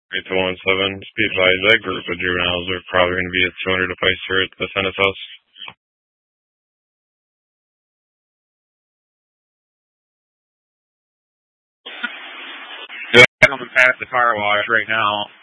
8-1-7, speed advised, that group of juveniles are probably going to be at 200 apiece here at the Senate House. Yeah, coming past the car wash right now.